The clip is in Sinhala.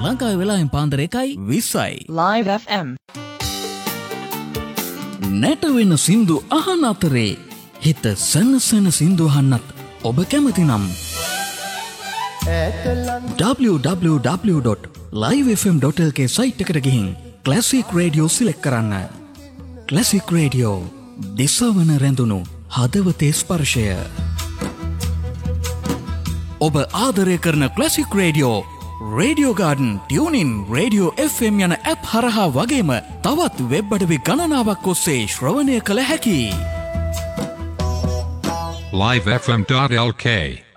ලංකාවේ වෙලාවෙන් පාන්දර 1:20යි. Live FM. නැට වෙන සින්දු අහන අතරේ හිත සනසන සින්දු අහන්නත් ඔබ කැමති නම් www.livefm.lk සයිට් එකට ගිහින් ක්ලාසික් රේඩියෝ සිලෙක්ට් කරන්න. ක්ලාසික් රේඩියෝ දිසවන රැඳුණු හදවතේ ස්පර්ශය. ඔබ ආදරය කරන classic radio radio garden, tuning, radio FM යන ඇප් හරහා වගේම තවත් වෙබ් අඩවි ගණනාවක් ඔස්සේ ශ්‍රවණය කළ හැකි. livefm.lk